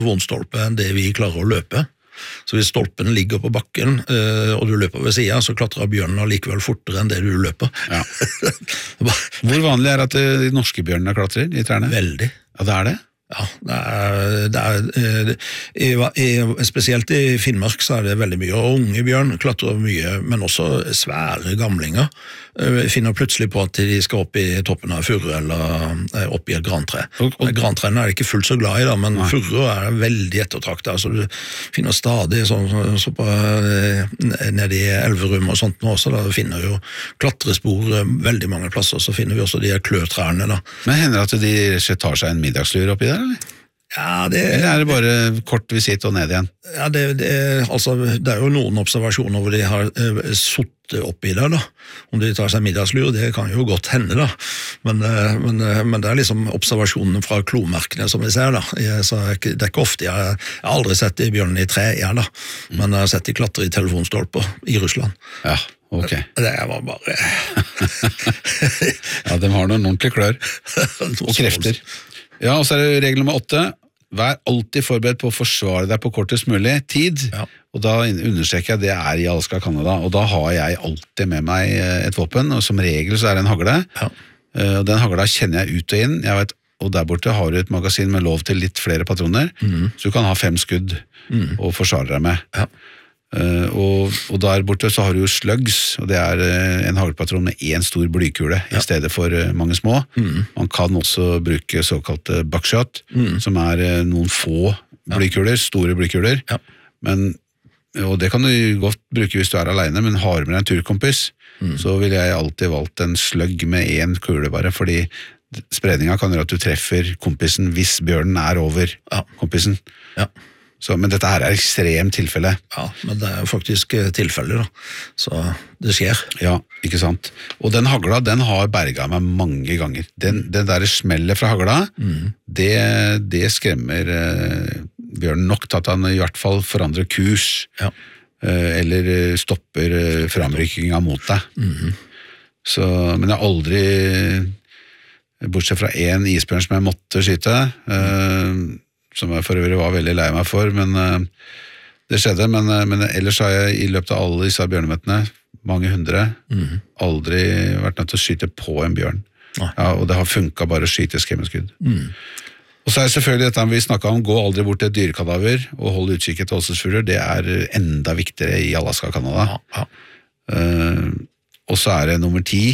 telefonstolpe enn det vi klarer å løpe. Så hvis stolpen ligger på bakken, og du løper ved siden, så klatrer bjørnen likevel fortere enn det du løper. Ja. Hvor vanlig at de norske bjørnene klatrer i trærne? Veldig. Ja, det det? Ja, spesielt i Finnmark så det veldig mye, og unge bjørn klatrer mye, men også svære gamlinger finner plutselig på at de skal opp i toppen av furre eller opp i et grantre. Grantrene de ikke fullt så glad i da, men furre veldig ettertraktet, altså du finner stadig så på, nede i elverum og sånt nå også, da finner jo klatrespor veldig mange plasser, så finner vi også de kløtrærne da. Men hender det at de tar seg en middagslur oppi der, eller? Ja, eller det bare kort visitt og ned igjen? Ja, altså, det jo noen observasjoner hvor de har suttet oppi det da. Om de tar seg middagslur, det kan jo godt hende da. Men det liksom observasjonene fra klomerkene som vi ser da. Så det ikke ofte, jeg har aldri sett de bjørnene i tre, da. Men jeg har sett de klatre i telefonstolper i Russland. Ja. Ok. Det var bare... Ja, de har noen ordentlige klør. Og krefter. Ja, og så det regel nummer 8. Vær alltid forberedt på å forsvare deg på kortest mulig tid. Ja. Og da understreker jeg det i Alaska, Canada. Og da har jeg alltid med meg et våpen, og som regel så det en hagle. Ja. Og den hagla kjenner jeg ut og inn. Jeg vet, og der borte har du et magasin med lov til litt flere patroner. Så du kan ha 5 skudd og forsvare deg med. Ja. Og der borte så har du jo slugs, og det en haglpatron med 1 stor blykule i stedet for mange små. Man kan også bruke såkalte buckshot, som noen få blykuler, store blykuler. Og det kan du godt bruke hvis du alene, men har med deg en turkompis, så vil jeg alltid valgt en slugg med 1 kule bare, fordi spredninga kan gjøre at du treffer kompisen hvis bjørnen over kompisen. Ja. Så, men dette ekstremt tilfelle. Ja, men det faktisk tilfeller da. Så det skjer. Ja, ikke sant. Og den hagla, den har berget meg mange ganger. Den der smellet fra hagla, det skremmer bjørnen nok til at han i hvert fall forandrer kurs, eller stopper framrykkinga mot deg. Så, men jeg har aldri, bortsett fra 1 isbjørn som jeg måtte skyte, som jeg for øvrig var veldig lei meg for, men det skjedde, men ellers har jeg i løpet av alle disse bjørnemøtene, mange hundre, aldri vært nødt til å skyte på en bjørn. Ja, og det har funket bare å skyte skremmeskudd. Og så det selvfølgelig dette vi snakket om, gå aldri bort til et dyrekadaver og hold utkikk etter åsesfugler, det enda viktigere i Alaska og Canada. Og så det nummer 10,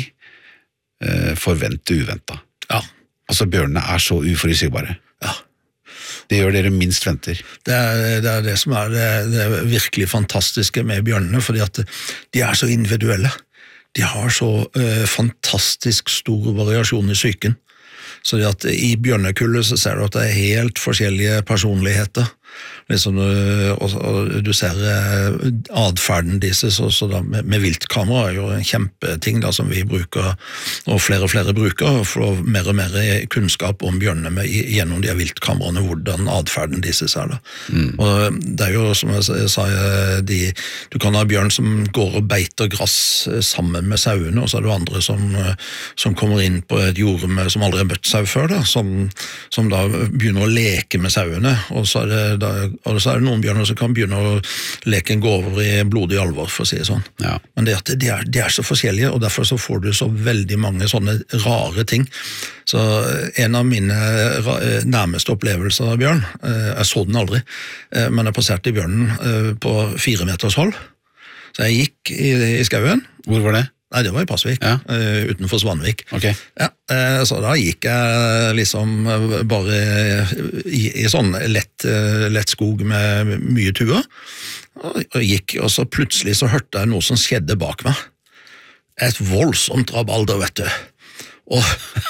forvente uventet. Ja. Altså bjørnene så uforutsigbare. Ja. Det gjør dere minst venter. Det det som det virkelig fantastiske med bjørnene, fordi at de så individuelle. De har så fantastisk stor variasjon i psyken. Så det at i bjørnekullet så ser du at det helt forskjellige personligheter. Liksom, og du ser adferden disse, så da med viltkamera jo en kjempeting da, som vi bruker, og flere bruker, for å mer og mer kunnskap om bjørnene gjennom de viltkameraene, hvordan adferden disse da. Og det jo, som jeg sa, du kan ha bjørn som går og beiter grass sammen med sauene, og så det andre som kommer inn på et jorde som aldri har møtt sau før, da, som da begynner å leke med sauene, og så det noen bjørner som kan begynne å leken gå over i blodig alvor, for å si det sånn. Ja. Men de så forskjellige, og derfor så får du så veldig mange sånne rare ting. Så en av mine nærmeste opplevelser av bjørn, jeg så den aldri, men jeg passerte bjørnen på 4 meters hold. Så jeg gikk i skauen. Hvor var det? Nei, det var i Pasvik, utenfor Svanvik. Okay. Ja, så da gikk jeg liksom bare i sånn lett skog med mye tuer, og gikk, og så plutselig så hørte jeg noe som skjedde bak meg. Et voldsomt rabalder, vet du. Og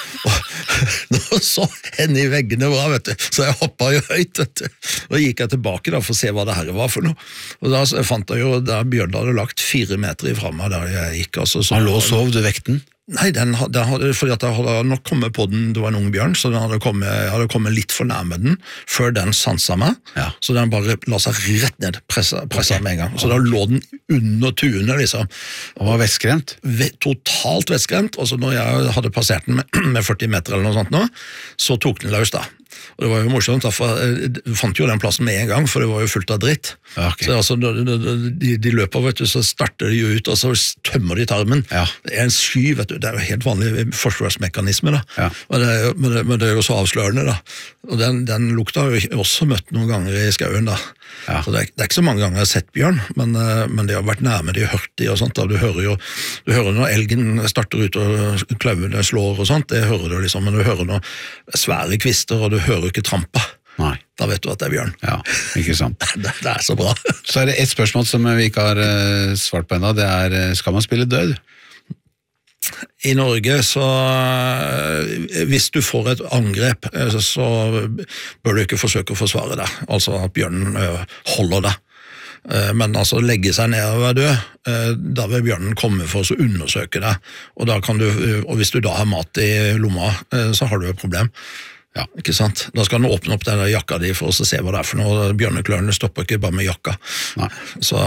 nå så henne i veggene var, vet du, så jeg hoppet jo høyt, vet du, og gikk jeg tilbake da for å se hva det her var for noe, og da fant jeg jo, da Bjørn hadde lagt 4 meter ifra meg der jeg gikk, altså. Han lå og sov, du vekte den? Nei, fordi at jeg hadde nok kommet på den, det var en ung bjørn, så jeg hadde kommet litt for nærme den, før den sanset meg, så den bare la seg rett ned, presset med en gang, så da lå den under tuene, liksom. Og var vettskremt? Totalt vettskremt, og så når jeg hadde passert den med 40 meter eller noe sånt nå, så tok den løs da. Og det var jo morsomt, for du fant jo den plassen med en gang, for det var jo fullt av dritt. Okay. Så altså, de løper, vet du, så starter de jo ut, og så tømmer de tarmen. Ja. Det en sky, vet du, det jo helt vanlig forsvarsmekanisme, da. Ja. Men det jo så avslørende, da. Og den lukta har jo også møtt noen ganger i skauen, da. Ja. Så det ikke så mange ganger jeg har sett bjørn, men de har vært nærme, de har hørt de og sånt, da. Du hører når elgen starter ut og kløvene slår og sånt, det hører du liksom, men du hører når svære kvister, og du hører ikke trampa. Nei. Da vet du at det bjørn. Ja, ikke sant. det så bra. Så det et spørsmål som vi ikke har svart på ennå, det skal man spille død? I Norge så, hvis du får et angrep, så bør du ikke forsøke å forsvare deg, altså at bjørnen holder deg. Men altså legge seg ned og være død, da vil bjørnen komme for å undersøke deg, og hvis du da har mat i lomma, så har du et problem. Ja. Ikke sant? Da skal den åpne opp den jakka di for å se hva det for noe. Bjørneklørene stopper ikke bare med jakka. Nei. Så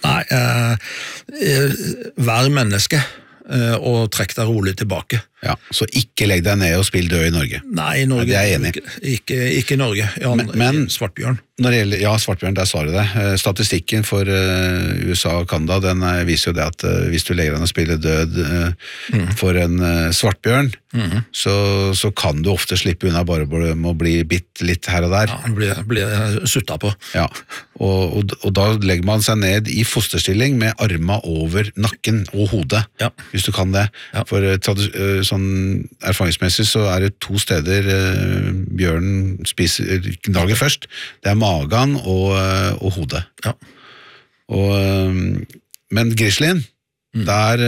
vær menneske og trekk deg rolig tilbake. Ja, så ikke legg deg ned og spill død i Norge. Nei, i Norge. Det er jeg enig. Ikke i Norge. Men svartbjørn. Når det gjelder, svartbjørn, der sa du det. Statistikken for USA og Canada, den viser jo det at hvis du legger deg og spiller død for en svartbjørn, så kan du ofte slippe unna bare med å bli bitt litt her og der. Ja, han blir sutta på. Ja, og da legger man seg ned i fosterstilling med arma over nakken og hodet, hvis du kan det. Ja. For sånn erfaringsmessig så det 2 steder bjørnen gnager først. Det magen og hodet. Ja. Men grizzlyen, der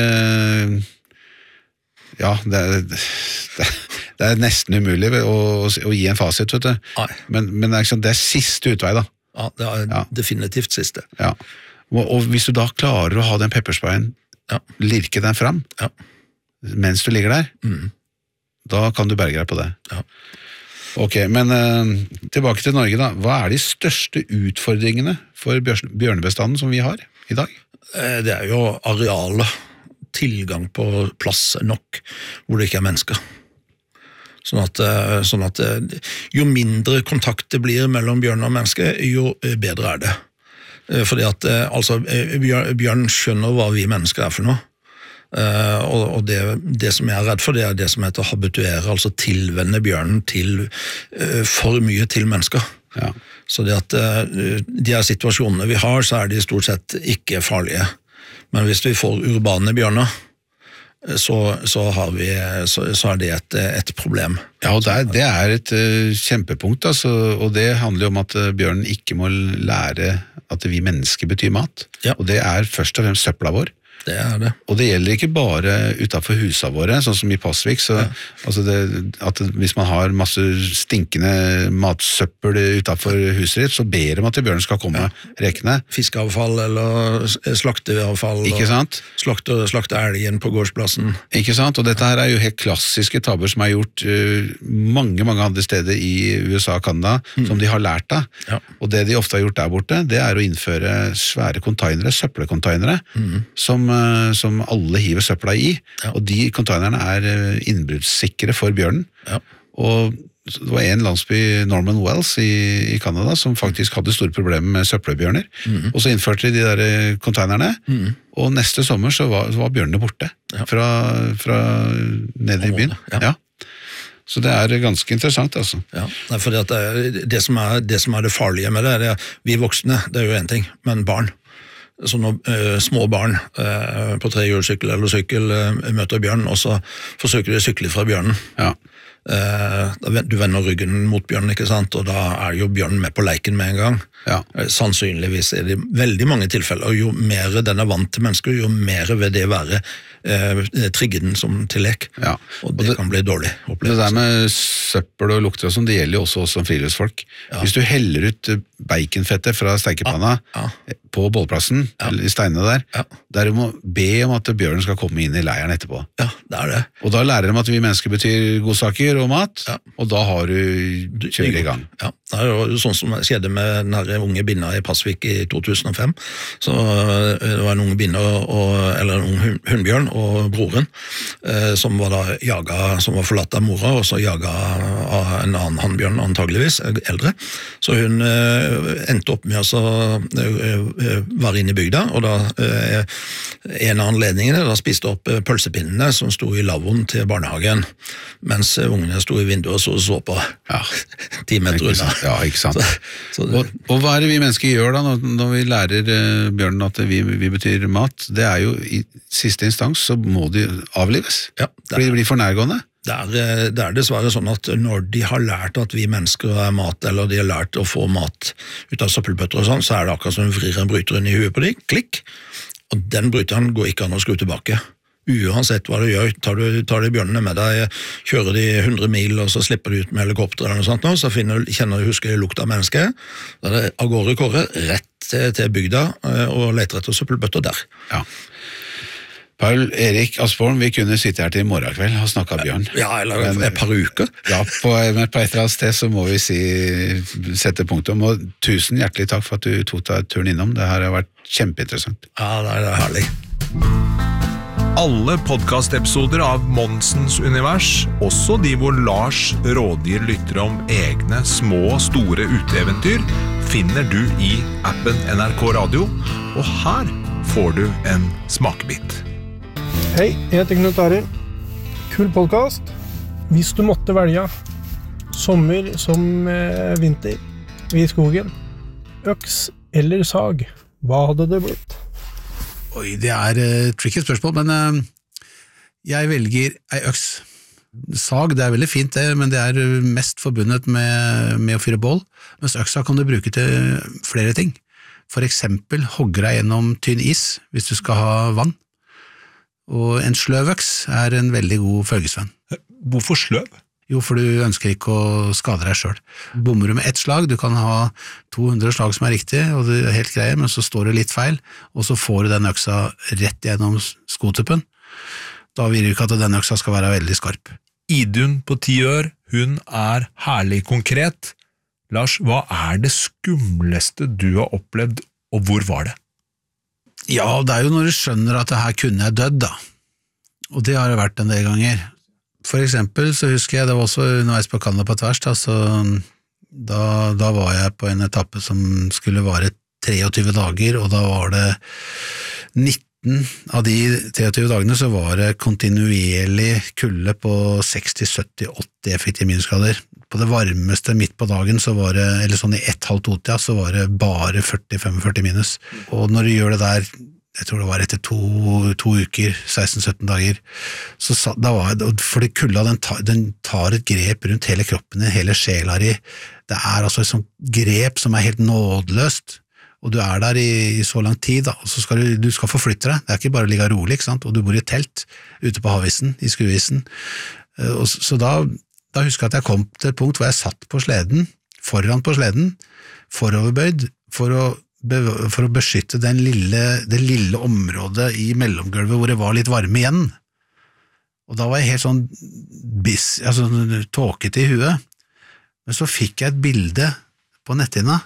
det nesten umulig å gi en fasit, vet du. Men det siste utvei, da. Ja, det definitivt siste. Ja. Og hvis du da klarer å ha den peppersprayen, lirke den fram, mens du ligger der, da kan du berge deg på det. Ja. Ok, men tilbake til Norge da. Hva de største utfordringene for bjørnebestanden som vi har i dag? Det jo arealet, tilgang på plass nok, hvor det ikke mennesker. Sånn at jo mindre kontakt det blir mellom bjørn og menneske, jo bedre det. Fordi at bjørn skjønner hva vi mennesker for noe. Og det som jeg redd for, det det som heter habituere, altså tilvenne bjørnen til for mye til mennesker. Ja. Så det at de her situasjonene vi har, så de stort sett ikke farlige. Men hvis vi får urbane bjørner, så det et problem. Ja, og det et kjempepunkt, altså, og det handler jo om at bjørnen ikke må lære at vi mennesker betyr mat. Ja. Og det først og fremst søpla vår. Det det. Og det gjelder ikke bare utenfor husene våre, sånn som i Pasvik, så altså at hvis man har masse stinkende matsøppel utenfor huset ditt, så ber de at bjørnen skal komme rekene. Fiskeavfall eller slakteavfall. Ikke sant? Slakte elgen på gårdsplassen. Ikke sant? Og dette her jo helt klassiske tabber som gjort mange andre steder i USA og Canada, som de har lært av. Ja. Og det de ofte har gjort der borte, det å innføre svære containere, søppelcontainere, som alle hiver søpla i, og de containerne innbruddssikre for bjørnen. Ja. Og det var en landsby, Norman Wells i Canada, som faktisk hadde store problemer med søppelbjørner, og så innførte de der containerne, og neste sommer så var bjørnene borte fra nede i byen. Ja. Så det ganske interessant, altså. Ja, fordi at det som det farlige med det vi voksne, det jo en ting, men barn. Så når små barn på trehjulssykkel eller sykkel møter bjørn, og så forsøker de å sykle fra bjørnen. Ja. Du vender ryggen mot bjørnen, ikke sant? Og da jo bjørnen med på leiken med en gang. Ja. Sannsynligvis det veldig mange tilfeller. Jo mer den vant til mennesker, jo mer vil det være trigge den som til lek. Ja. Og det kan bli dårlig opplevelse. Det der med søppel og lukter og sånn, det gjelder jo også oss som friluftsfolk. Ja. Hvis du heller ut baconfettet fra steikepanna på bålplassen, eller i steinene der du må be om at bjørnen skal komme inn i leiren etterpå. Ja, det det. Og da lærer de at vi mennesker betyr godsaker, trenger rå mat, og da har du kjører i gang. Ja, det er jo sånn som skjedde med den unge binna i Pasvik i 2005. Så det var en unge binne, eller en ung hundbjørn og broren, som var da jaget, som var forlatt av mora, og så jaget av en annen hannbjørn antageligvis, eldre. Så hun endte opp med å være inne i bygda, og da en av anledningene da spiste opp pølsepinnene som sto i lavvoen til barnehagen, mens ungene sto i vinduet og så på 10 meter unna. Ja, ikke sant. Og hva er det vi mennesker gjør da, når vi lærer bjørnen at vi betyr mat? Det er jo i siste instans så må de avlives, fordi de blir for nærgående. Det er dessverre sånn at når de har lært at vi mennesker er mat, eller de har lært å få mat ut av søppelbøtter og sånn, så er det akkurat som vrir en bryter inn i huet på dem, klikk, og den bryteren går ikke an å skru tilbake. Uansett hva du gjør, tar de bjørnene med deg, kjører de 100 mil, og så slipper de ut med helikopter eller noe sånt, så husker de lukta av mennesket, da er det av gårde kåre, rett til bygda, og leter etter søppelbøtter der. Ja. Paul Erik Asborn, vi kunne sitte her til i morgen kveld og snakke bjørn. Ja, eller et par uker. Ja, på et eller annet sted så må vi sette punktum, og tusen hjertelig takk for at du tok deg turen innom. Det her har vært kjempeinteressant. Ja, det er herlig. Alle podcastepisoder av Monsens Univers, også de hvor Lars rådgir lyttere om egne små og store uteeventyr, finner du i appen NRK Radio, og her får du en smakebit. Hei, jeg heter Knut Arild. Kul podcast. Hvis du måtte velge sommer som vinter i skogen, øks eller sag, hva hadde det blitt? Oi, det er tricky spørsmål, men jeg velger ei øks. Sag, det er veldig fint det, men det er mest forbundet med å fyre bål, mens øksa kan du bruke til flere ting. For eksempel hogge deg gjennom tynn is hvis du skal ha vann. Og en sløv øks er en veldig god følgesvenn. Hvorfor sløv? Jo, for du ønsker ikke å skade deg selv. Bommer du med ett slag, du kan ha 200 slag som er riktig, og det er helt greie, men så står det litt feil, og så får du den øksa rett gjennom skotuppen. Da vil du ikke at den øksa skal være veldig skarp. Idun på 10 år, hun er herlig konkret. Lars, hva er det skumleste du har opplevd, og hvor var det? Ja, det er jo når du skjønner at det her kunne jeg dødd da. Og det har det vært en del ganger. For eksempel så husker jeg, det var også underveis på Canada på tvers, da var jeg på en etappe som skulle vare 23 dager, og da var det 19 av de 23 dagene så var det kontinuerlig kulde på 60, 70, 80 effektive minusgrader. På det varmeste midt på dagen så var det, eller sånn i 1,5-2-tida, så var det bare 40-45 minus. Og når du gjør det der, jeg tror det var etter to uker, 16-17 dager, så da var det, for det kulda, den tar et grep rundt hele kroppen din, hele sjela di. Det er altså et sånt grep som er helt nådeløst, og du er der i så lang tid, da, og så skal du skal forflytte deg. Det er ikke bare å ligge rolig, ikke sant? Og du bor i et telt ute på havisen, i skruisen. Så da husker jeg at jeg kom til et punkt hvor jeg satt på sleden, foran på sleden, foroverbøyd, for å beskytte det lille området i mellomgulvet hvor det var litt varme igjen. Og da var jeg helt sånn tåkete i huet. Men så fikk jeg et bilde på netthinna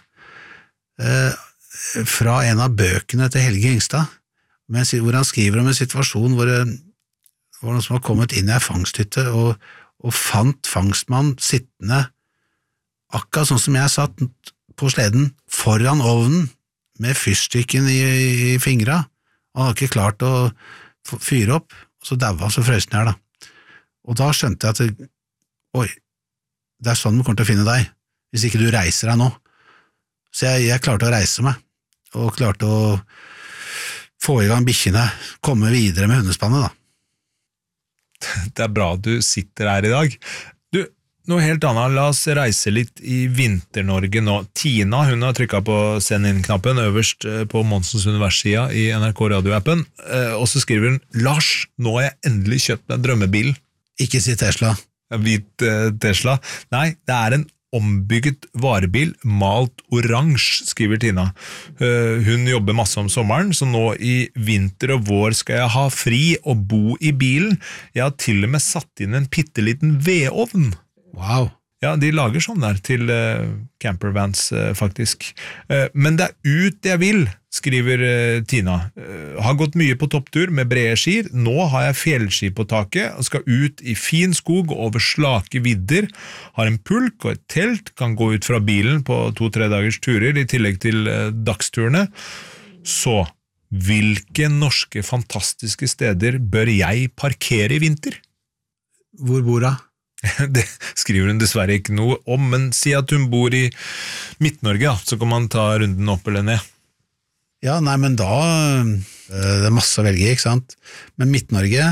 fra en av bøkene til Helge Ingstad, hvor han skriver om en situasjon hvor det var noen som har kommet inn i en fangsthytte og fant fangstmann sittende akkurat sånn som jeg satt på sleden foran ovnen med fyrstykken i fingra. Han hadde ikke klart å fyre opp, og så daua han, så frøs han her da. Og da skjønte jeg at oi, det er sånn vi kommer til å finne deg, hvis ikke du reiser deg nå. Så jeg klarte å reise meg, og klarte å få i gang bikkjene, komme videre med hundespannet da. Det er bra at du sitter her i dag. Du, noe helt annet, la oss reise litt i Vinter-Norge nå. Tina, hun har trykket på send inn-knappen øverst på Monsens Univers-sida i NRK Radio-appen, og så skriver hun, Lars, nå har jeg endelig kjøpt meg drømmebilen. Ikke si Tesla. Hvit Tesla. Nei, det er en ombygget varebil malt oransje, skriver Tina. Hun jobber masse om sommeren, så nå i vinter og vår skal jeg ha fri og bo i bilen. Jeg har til og med satt inn en pitteliten vedovn. Wow. Ja, de lager sånn der til campervans, faktisk. Men det ut jeg vil, skriver Tina. Har gått mye på topptur med brede skier. Nå har jeg fjellski på taket og skal ut i fin skog over slake vidder. Har en pulk og et telt, kan gå ut fra bilen på 2-3 dagers turer i tillegg til dagsturene. Så, hvilke norske fantastiske steder bør jeg parkere i vinter? Hvor bor hun? Det skriver hun dessverre ikke noe om, men si at hun bor i Midt-Norge, så kan man ta runden opp eller ned. Ja, nei, men da det masse å velge, ikke sant? Men Midt-Norge,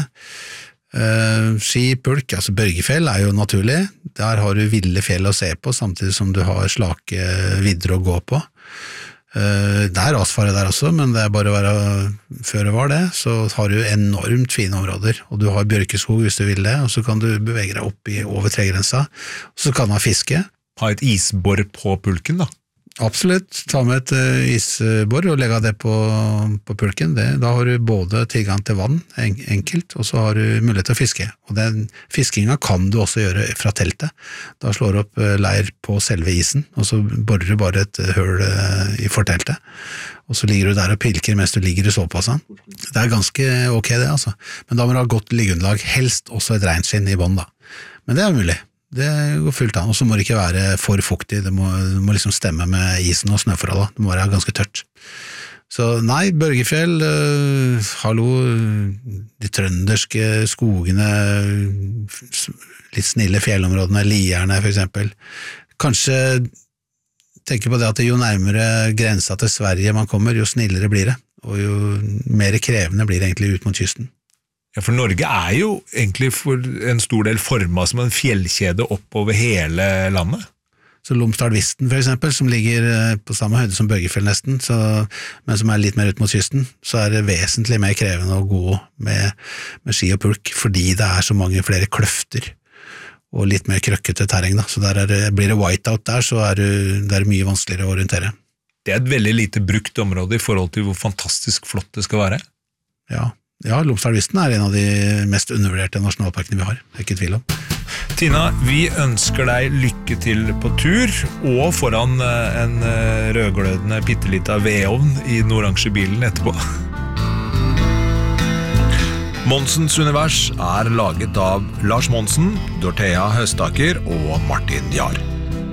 ski, pulk, altså Børgefjell jo naturlig. Der har du ville fjell å se på, samtidig som du har slake vidder å gå på. Det rasfare der også, men det bare å være før det var det, så har du enormt fine områder, og du har bjørkeskog hvis du vil det, og så kan du bevege deg opp i over 3-grensa, og så kan du ha fiske. Ha et isbor på pulken da? Absolutt, ta med et isbor og legge det på pulken. Da har du både tilgang til vann, enkelt, og så har du mulighet til å fiske. Og den fiskinga kan du også gjøre fra teltet. Da slår du opp leir på selve isen, og så borer du bare et høl i forteltet. Og så ligger du der og pilker mens du ligger i soveposen. Det ganske ok det, altså. Men da må du ha godt liggeunderlag, helst også et regnskinn i bånd da. Men det mulig. Det går fullt an, og så må det ikke være for fuktig, det må liksom stemme med isen og snøforholdet, det må være ganske tørt. Så nei, Børgefjell, hallo, de trønderske skogene, litt snille fjellområdene, Lierne for eksempel. Kanskje tenke på det at jo nærmere grensa til Sverige man kommer, jo snillere blir det, og jo mer krevende blir det egentlig ut mot kysten. Ja, for Norge jo egentlig for en stor del formet som en fjellkjede opp over hele landet. Så Lomsdal-Visten for eksempel, som ligger på samme høyde som Børgefjell nesten, men som litt mer ut mot kysten, så det vesentlig mer krevende å gå med ski og pulk, fordi det så mange flere kløfter og litt mer krøkkete terreng. Da. Så blir det whiteout der, så det mye vanskeligere å orientere. Det et veldig lite brukt område i forhold til hvor fantastisk flott det skal være. Ja, Lomsdal-Visten en av de mest undervurderte nasjonalparkene vi har, det ikke tvil om. Tina, vi ønsker deg lykke til på tur, og foran en rødglødende pittelita vedovn i den oransje bilen etterpå. Monsens univers laget av Lars Monsen, Dorthea Høstaker og Martin Jahr.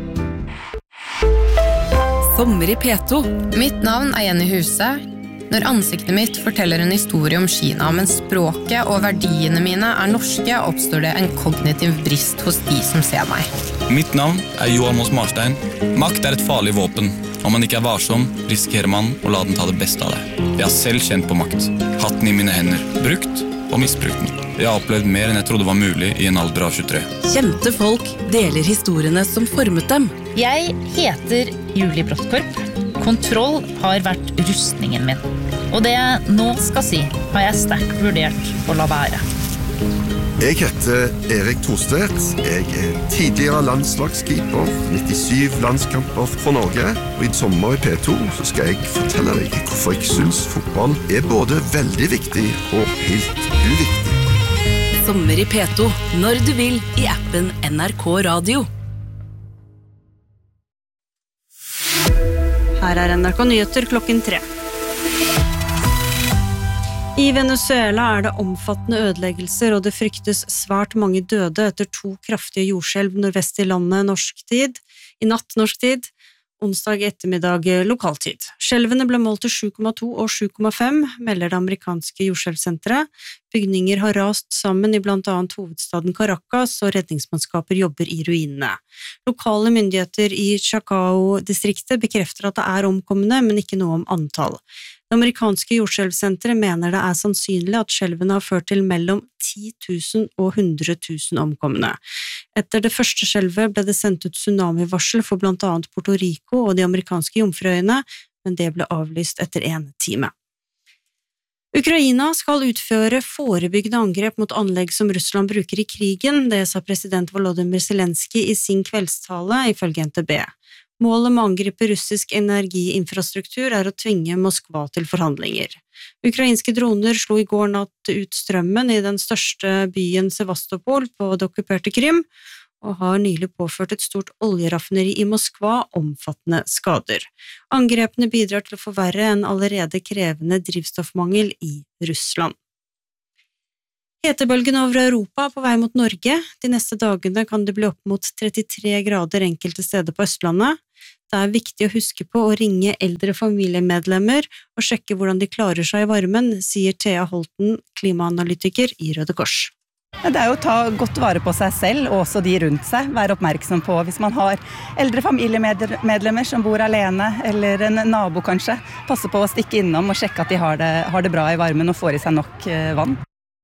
Sommer i P2. Mitt navn Jenny Huse. Når ansiktet mitt forteller en historie om Kina, men språket og verdiene mine norske, oppstår det en kognitiv brist hos de som ser meg. Mitt navn Johan Moss Marstein. Makt et farlig våpen. Om man ikke varsom, risikerer man å la den ta det beste av det. Jeg har selv kjent på makt. Hatt den i mine hender. Brukt og misbrukt den. Jeg har opplevd mer enn jeg trodde var mulig i en alder av 23. Kjente folk deler historiene som formet dem. Jeg heter Julie Brottkorp. Kontroll har vært rustningen min. Og det jeg nå skal si, har jeg sterkt vurdert å la være. Jeg heter Erik Thorstvedt. Jeg tidligere landslagskeeper, 97 landskamper for Norge. Og i sommer i P2 så skal jeg fortelle deg hvorfor jeg synes fotball både veldig viktig og helt uviktig. Sommer i P2, når du vil, i appen NRK Radio. Her NRK Nyheter klokken 3. I Venezuela det omfattende ødeleggelser, og det fryktes svært mange døde etter 2 kraftige jordskjelv nordvest i landet i natt norsk tid, onsdag ettermiddag lokaltid. Skjelvene ble målt til 7,2 og 7,5, melder det amerikanske jordskjelvsenteret. Bygninger har rast sammen i blant annet hovedstaden Caracas, og redningsmannskaper jobber i ruinene. Lokale myndigheter i Chacao-distriktet bekrefter at det omkomne, men ikke noe om antall. Det amerikanske jordskjelvsenteret mener det sannsynlig at skjelvene har ført til mellom 10 000 og 100 000 omkomne. Etter det første skjelvet ble det sendt ut tsunamivarsel for blant annet Puerto Rico og de amerikanske Jomfruøyene, men det ble avlyst etter 1 time. Ukraina skal utføre forebyggende angrep mot anlegg som Russland bruker i krigen, det sa president Volodymyr Zelenskyj i sin kveldstale, ifølge NTB. Målet med å angripe russisk energiinfrastruktur å tvinge Moskva til forhandlinger. Ukrainske droner slo i går natt ut strømmen i den største byen Sevastopol på det okkuperte Krim, og har nylig påført et stort oljeraffineri i Moskva omfattende skader. Angrepene bidrar til å forverre en allerede krevende drivstoffmangel i Russland. Hetebølgen over Europa på vei mot Norge. De neste dagene kan det bli opp mot 33 grader enkelte steder på Østlandet. Det viktig å huske på å ringe eldre familiemedlemmer og sjekke hvordan de klarer seg i varmen, sier Thea Holten, klimaanalytiker i Røde Kors. Det å ta godt vare på seg selv og også de rundt seg, være oppmerksom på hvis man har eldre familiemedlemmer som bor alene, eller en nabo kanskje, passe på å stikke innom og sjekke at de har det bra i varmen og får i seg nok vann.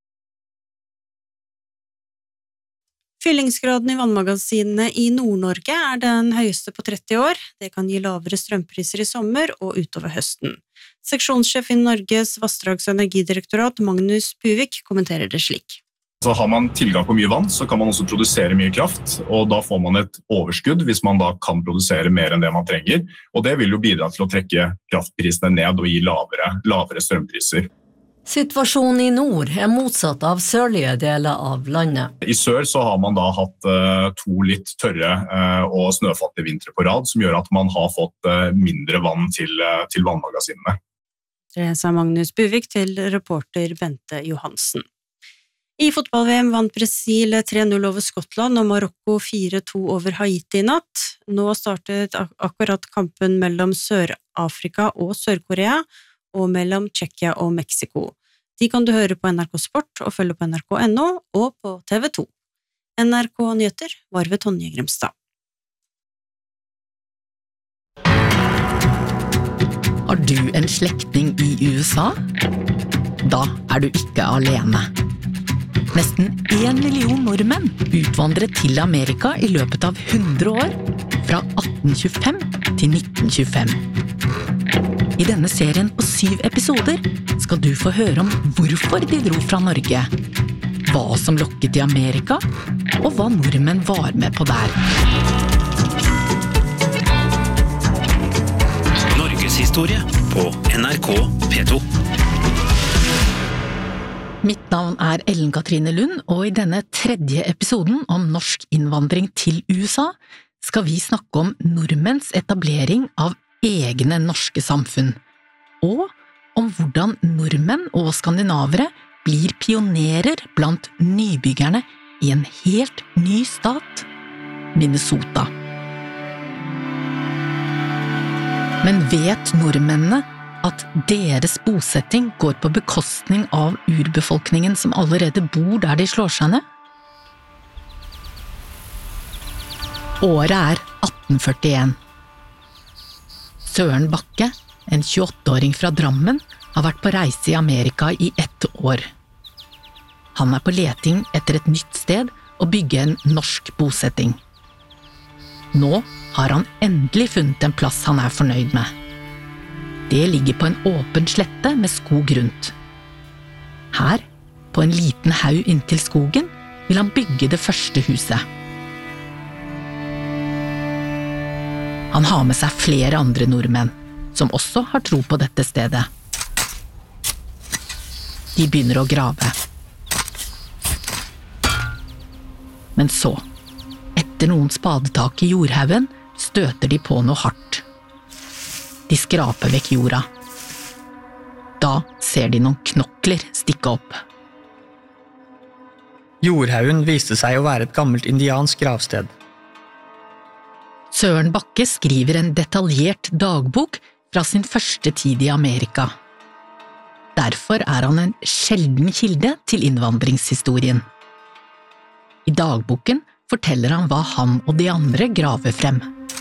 Fyllingsgraden i vannmagasinene i Nord-Norge den høyeste på 30 år. Det kan gi lavere strømpriser i sommer og utover høsten. Seksjonssjef i Norges Vassdrags- og energidirektorat, Magnus Buvik, kommenterer det slik. Så har man tilgang på mye vann, så kan man også produsere mye kraft, og da får man et overskudd hvis man da kan produsere mer enn det man trenger, og det vil jo bidra til å trekke kraftprisene ned og gi lavere strømpriser. Situasjonen i nord motsatt av sørlige deler av landet. I sør så har man da hatt 2 litt tørre og snøfattige vintre på rad, som gjør at man har fått mindre vann til vannmagasinene. Det sa Magnus Buvik til reporter Bente Johansen. I fotball-VM vant Brasil 3-0 over Skottland og Marokko 4-2 over Haiti i natt. Nå startet akkurat kampen mellom Sør-Afrika og Sør-Korea, og mellom Tsjekkia og Mexico. De kan du høre på NRK Sport og følge på NRK.no og på TV 2. NRK Nyheter var ved Tonje Grimstad. Har du en slektning i USA? Da du ikke alene. Nesten 1 million nordmenn utvandret til Amerika i løpet av 100 år, fra 1825 til 1925. I denne serien på 7 episoder skal du få høre om hvorfor de dro fra Norge, hva som lokket til Amerika, og hva nordmenn var med på der. Norges historie på NRK P2. Mitt navn Ellen Katrine Lund, og i denne 3. episoden om norsk innvandring til USA skal vi snakke om nordmenns etablering av egne norske samfunn, og om hvordan nordmenn og skandinavere blir pionerer blant nybyggerne i en helt ny stat, Minnesota. Men vet nordmennene at deres bosetting går på bekostning av urbefolkningen som allerede bor der de slår seg ned? Året 1841. Søren Bakke, en 28-åring fra Drammen, har vært på reise i Amerika i 1 år. Han på leting etter et nytt sted å bygge en norsk bosetting. Nå har han endelig funnet en plass han fornøyd med. Det ligger på en åpen slette med skog rundt. Her, på en liten haug inntil skogen, vil han bygge det første huset. Han har med seg flere andre nordmenn, som også har tro på dette stedet. De begynner å grave. Men så, etter noen spadetak i jordhaugen, støter de på noe hardt. De skraper vekk jorda. Da ser de noen knokler stikke opp. Jordhaugen viste seg å være et gammelt indiansk gravsted. Søren Bakke skriver en detaljert dagbok fra sin første tid i Amerika. Derfor han en sjelden kilde til innvandringshistorien. I dagboken forteller han hva han og de andre graver frem.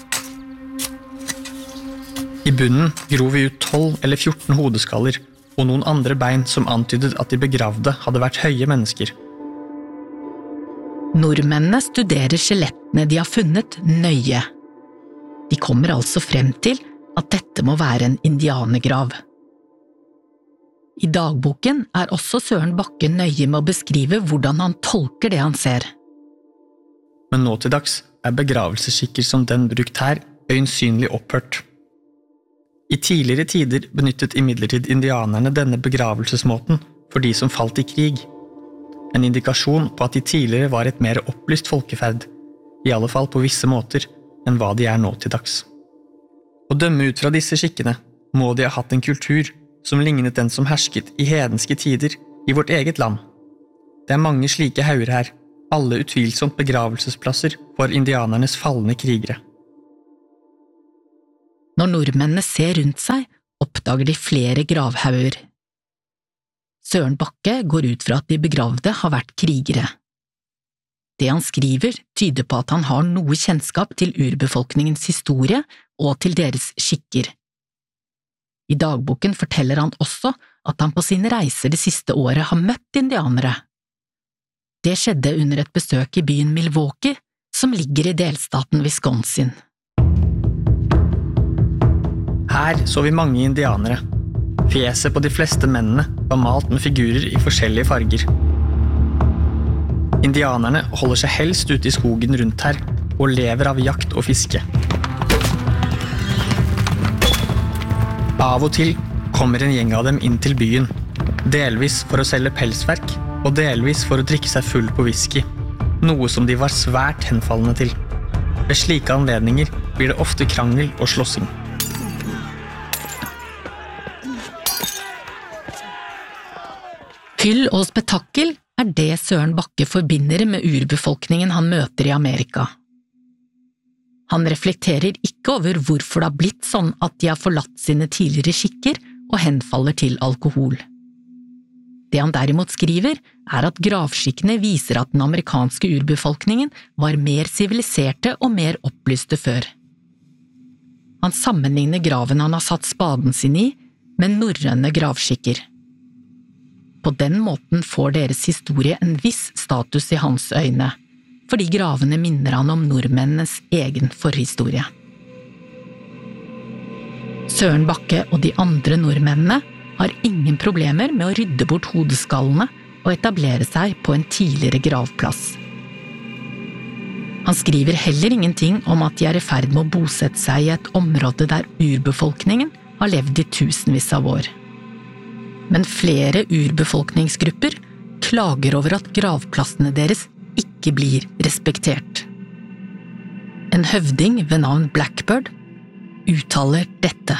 I bunnen grov vi ut 12 eller 14 hodeskaller og noen andre bein som antydet at de begravde hadde vært høye mennesker. Nordmennene studerer skjelettene de har funnet nøye. De kommer altså frem til at dette må være en indianergrav. I dagboken også Søren Bakke nøye med å beskrive hvordan han tolker det han ser. Men nå til dags begravelsesskikker som den brukt her øyensynlig opphørt. I tidligere tider benyttet imidlertid indianerne denne begravelsesmåten for de som falt i krig. En indikasjon på at de tidligere var et mer opplyst folkeferd, i alle fall på visse måter, enn hva de nå til dags. Å dømme ut fra disse skikkene må de ha hatt en kultur som lignet den som hersket i hedenske tider i vårt eget land. Det mange slike hauger her, alle utvilsomt begravelsesplasser for indianernes fallende krigere. Når nordmennene ser rundt seg, oppdager de flere gravhauger. Søren Bakke går ut fra at de begravde har vært krigere. Det han skriver tyder på at han har noe kjennskap til urbefolkningens historie og til deres skikker. I dagboken forteller han også at han på sine reiser det siste året har møtt indianere. Det skjedde under et besøk i byen Milwaukee, som ligger i delstaten Wisconsin. Her så vi mange indianere. Fjeset på de fleste mennene var malt med figurer i forskjellige farger. Indianerne holder seg helst ute i skogen rundt her, og lever av jakt og fiske. Av og til kommer en gjeng av dem inn til byen, delvis for å selge pelsverk, og delvis for å drikke seg full på whisky, noe som de var svært henfallende til. Ved slike anledninger blir det ofte krangel og slåssing. Fyll og spetakkel det Søren Bakke forbinder med urbefolkningen han møter i Amerika. Han reflekterer ikke over hvorfor det har blitt sånn at de har forlatt sine tidligere skikker og henfaller til alkohol. Det han derimot skriver at gravskikkene viser at den amerikanske urbefolkningen var mer siviliserte og mer opplyste før. Han sammenligner graven han har satt spaden sin i med norrøne gravskikker. På den måten får deres historie en viss status i hans øyne, fordi gravene minner han om nordmennenes egen forhistorie. Søren Bakke og de andre nordmennene har ingen problemer med å rydde bort hodeskallene og etablere seg på en tidligere gravplass. Han skriver heller ingenting om at de i ferd med å bosette seg i et område der urbefolkningen har levd i tusenvis av år. Men flere urbefolkningsgrupper klager over at gravplassene deres ikke blir respektert. En høvding ved navn Blackbird uttaler dette.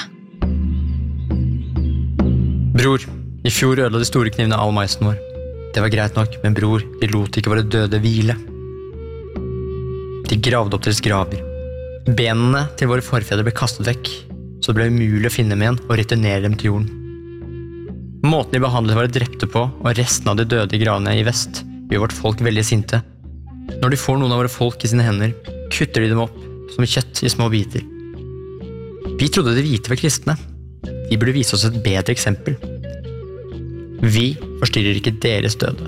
Bror, i fjor ødela de store knivene all maisen vår. Det var greit nok, men bror, de lot ikke våre døde hvile. De gravde opp deres graver. Benene til våre forfedre ble kastet vekk, så det ble umulig å finne dem igjen og returnere dem til jorden. Måten de behandlet våre drepte på, og resten av de døde i gravene i vest, gjør vårt folk veldig sinte. Når de får noen av våre folk i sine hender, kutter de dem opp som kjøtt i små biter. Vi trodde de hvite var kristne. De burde vise oss et bedre eksempel. Vi forstyrrer ikke deres døde.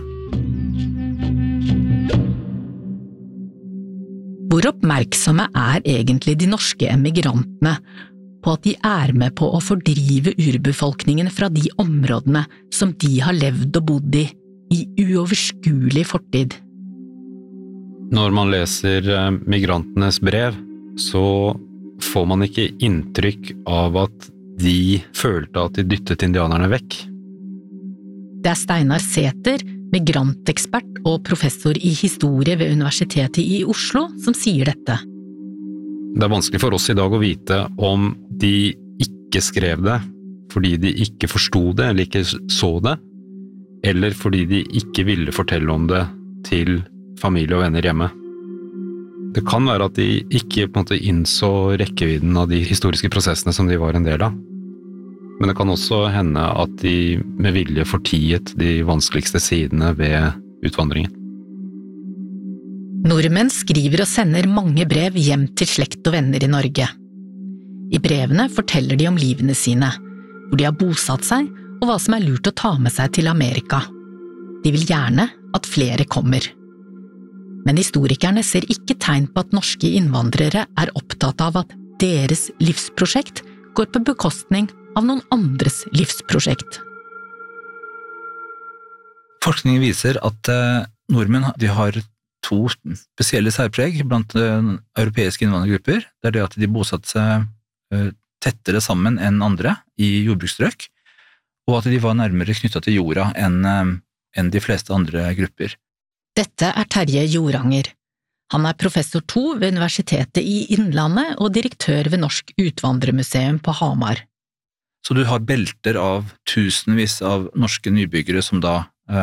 Hvor oppmerksomme egentlig de norske emigrantene på at de med på å fordrive urbefolkningen fra de områdene som de har levd og bodd i uoverskuelig fortid? Når man leser migrantenes brev, så får man ikke inntrykk av at de følte at de dyttet indianerne vekk. Det Steinar Sæther, migrantekspert og professor i historie ved Universitetet i Oslo, som sier dette. Det vanskelig for oss i dag å vite om de ikke skrev det fordi de ikke forstod det eller ikke så det, eller fordi de ikke ville fortelle om det til familie og venner hjemme. Det kan være at de ikke på en måte innså rekkevidden av de historiske prosessene som de var en del av. Men det kan også hende at de med vilje fortiet de vanskeligste sidene ved utvandringen. Nordmenn skriver og sender mange brev hjem til slekt og venner i Norge. I brevene forteller de om livene sine, hvor de har bosatt seg og hva som lurt å ta med seg til Amerika. De vil gjerne at flere kommer. Men historikerne ser ikke tegn på at norske innvandrere opptatt av at deres livsprosjekt går på bekostning av noen andres livsprosjekt. Forskningen viser at nordmenn de har to spesielle særpreg blant europeiske innvandrergrupper. Det det at de bosatte seg tettere sammen enn andre i jordbruksstrøk, og at de var nærmere knyttet til jorda enn de fleste andre grupper. Dette Terje Joranger. Han professor 2 ved Universitetet i Innlandet og direktør ved Norsk Utvandrermuseum på Hamar. Så du har belter av tusenvis av norske nybyggere som da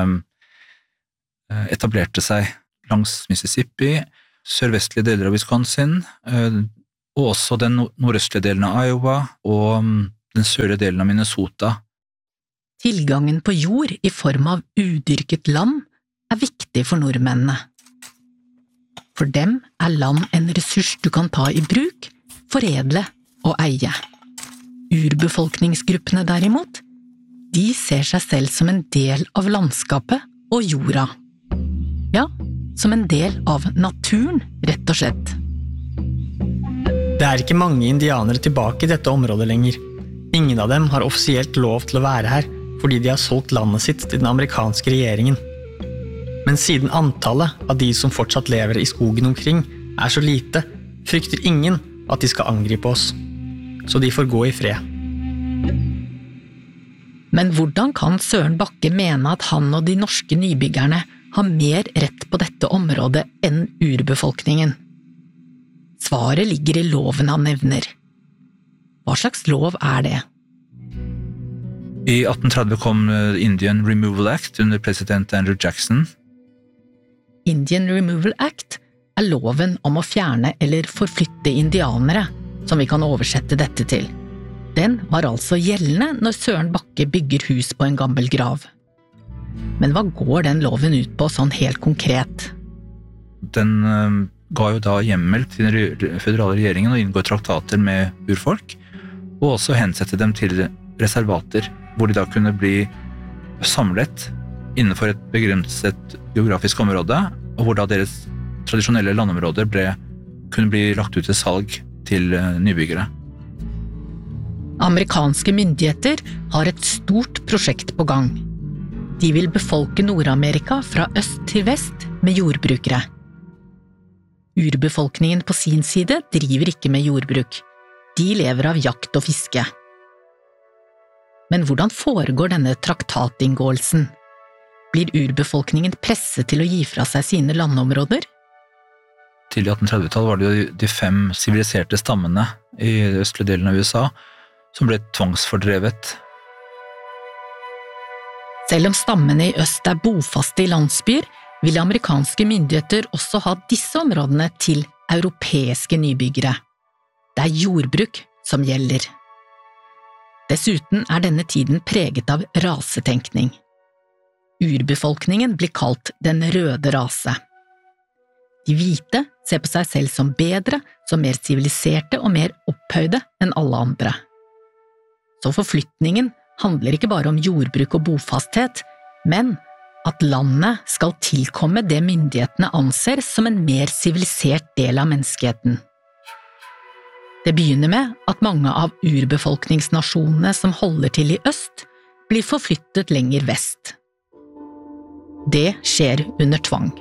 etablerte seg langs Mississippi, sørvestlige deler av Wisconsin, og også den nordøstlige delen av Iowa og den sørlige delen av Minnesota. Tilgangen på jord i form av udyrket land viktig for nordmennene. For dem land en ressurs du kan ta i bruk, foredle og eie. Urbefolkningsgruppene derimot, de ser seg selv som en del av landskapet og jorda. Ja, som en del av naturen, rett og slett. Det ikke mange indianere tilbake i dette området lenger. Ingen av dem har offisielt lov til å være her, fordi de har solgt landet sitt til den amerikanske regjeringen. Men siden antallet av de som fortsatt lever i skogen omkring så lite, frykter ingen at de skal angripe oss. Så de får gå i fred. Men hvordan kan Søren Bakke mene at han og de norske nybyggerne har mer rett på dette området enn urbefolkningen? Svaret ligger i loven han nevner. Hva slags lov det? I 1830 kom Indian Removal Act under president Andrew Jackson. Indian Removal Act loven om å fjerne eller forflytte indianere, som vi kan oversette dette til. Den var altså gjeldende når Søren Bakke bygger hus på en gammel grav. Men hva går den loven ut på sånn helt konkret? Den ga jo da hjemmel til den føderale regjeringen å inngå traktater med urfolk, og også hensette dem til reservater, hvor de da kunne bli samlet innenfor et begrenset geografisk område, og hvor da deres tradisjonelle landområder kunne bli lagt ut til salg til nybyggere. Amerikanske myndigheter har et stort prosjekt på gang. De vil befolke Nord-Amerika fra øst til vest med jordbrukere. Urbefolkningen på sin side driver ikke med jordbruk. De lever av jakt og fiske. Men hvordan foregår denne traktatinngåelsen? Blir urbefolkningen presset til å gi fra seg sine landområder? Til 1830-tallet var det jo de 5 siviliserte stammene i østlige delen av USA som ble tvangsfordrevet. Selv om stammene i øst bofaste i landsbyer, vil amerikanske myndigheter også ha disse områdene til europeiske nybyggere. Det jordbruk som gjelder. Dessuten denne tiden preget av rasetenkning. Urbefolkningen blir kalt den røde rase. De hvite ser på seg selv som bedre, som mer siviliserte og mer opphøyde enn alle andre. Så forflytningen handler ikke bare om jordbruk og bofasthet, men at landet skal tilkomme det myndighetene anser som en mer sivilisert del av menneskeheten. Det begynner med at mange av urbefolkningsnasjonene som holder til i øst, blir forflyttet lenger vest. Det skjer under tvang.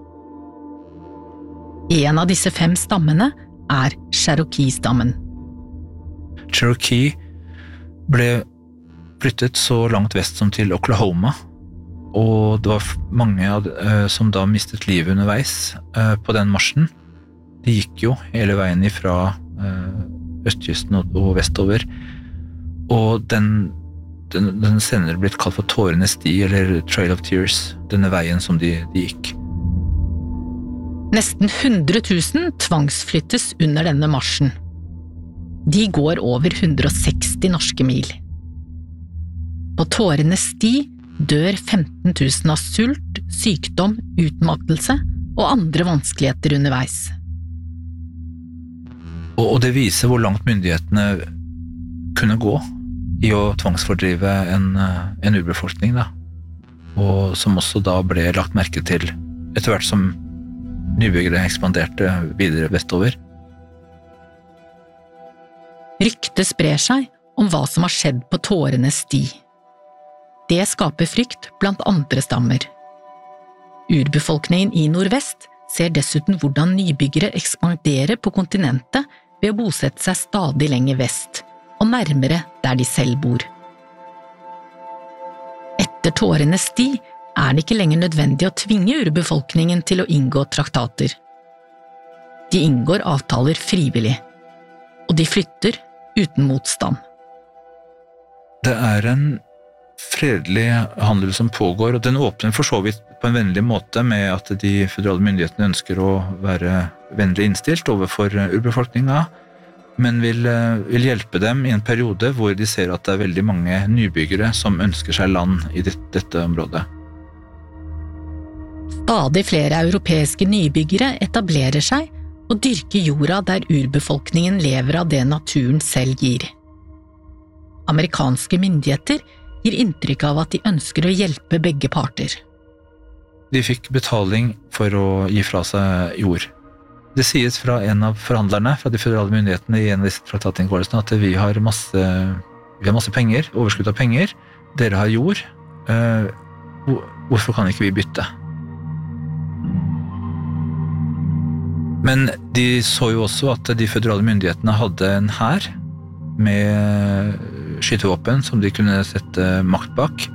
En av disse 5 stammene Cherokee-stammen. Cherokee ble flyttet så langt vest som til Oklahoma, og det var mange som da mistet livet underveis på den marsjen. De gikk jo hele veien fra østkysten og vestover, og den senere blitt kalt for Tårenes sti, eller Trail of Tears, denne veien som de gikk. Nesten 100 000 tvangsflyttes under denne marsjen. De går over 160 norske mil. På Tårenes sti dør 15 000 av sult, sykdom, utmattelse og andre vanskeligheter underveis. Og det viser hvor langt myndighetene kunne gå i å tvangsfordrive en urbefolkning, da. Og som også da ble lagt merke til etter hvert som nybyggere ekspanderte videre vestover. Ryktet sprer seg om hva som har skjedd på Tårenes sti. Det skaper frykt blant andre stammer. Urbefolkningen i nordvest ser dessuten hvordan nybyggere ekspanderer på kontinentet ved å bosette seg stadig lenger vest, og nærmere der de selv bor. Etter tårenes sti det ikke lenger nødvendig å tvinge urbefolkningen til å inngå traktater. De inngår avtaler frivillig, og de flytter uten motstand. Det en fredelig handel som pågår, og den åpner for så vidt på en vennlig måte med at de føderale myndighetene ønsker å være vennlig innstilt overfor urbefolkningen, men vil hjelpe dem i en periode hvor de ser at det veldig mange nybyggere som ønsker seg land i dette området. Stadig flere europeiske nybyggere etablerer seg og dyrker jorda der urbefolkningen lever av det naturen selv gir. Amerikanske myndigheter gir inntrykk av at de ønsker å hjelpe begge parter. De fikk betaling for å gi fra seg jord. Det sies fra en av forhandlerne fra de føderale myndighetene i en av disse traktatinngåelsene at vi har masse penger, overskudd av penger, dere har jord, hvorfor kan ikke vi bytte? Men de så jo også at de føderale myndighetene hadde en hær med skytevåpen som de kunne sette makt bak.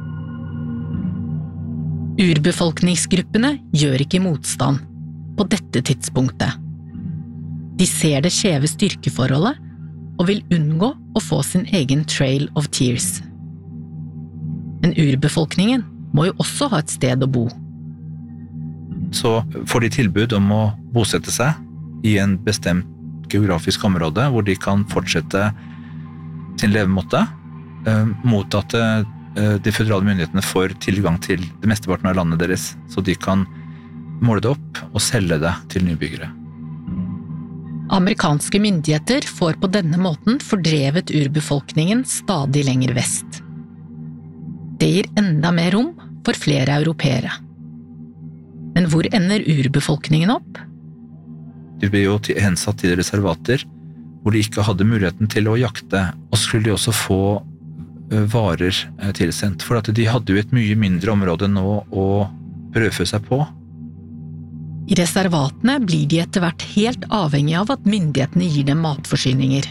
Urbefolkningsgruppene gjør ikke motstand på dette tidspunktet. De ser det skjeve styrkeforholdet og vil unngå å få sin egen Trail of Tears. Men urbefolkningen må jo også ha et sted å bo. Så får de tilbud om å bosette seg i en bestemt geografisk område hvor de kan fortsette sin levemåte, mot at de føderale myndighetene får tilgang til det mesteparten av landet deres, så de kan måle det opp og selge det til nybyggere. Amerikanske myndigheter får på denne måten fordrevet urbefolkningen stadig lenger vest. Det gir enda mer rom for flere europeere. Men hvor ender urbefolkningen opp? De ble jo hensatt til reservater, hvor de ikke hadde muligheten til å jakte, og skulle de også få varer tilsendt, for at de hadde jo et mye mindre område nå å brødfø seg på. I reservatene blir de etter hvert helt avhengig av at myndighetene gir dem matforsyninger.